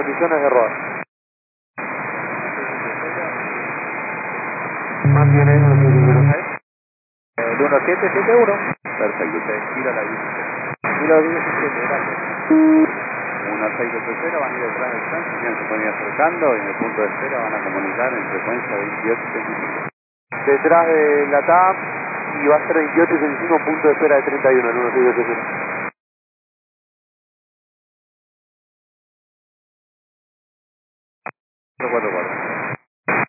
condiciones de rodar. Mantiene el 1771. Perfecto, usted gira la 16. Y la 17, gracias. 1680 van a ir detrás del tránsito, se pueden ir acercando y en el punto de espera van a comunicar en frecuencia 2875. Detrás de la TAM y va a ser 28.65, punto de espera de 31, el 1670.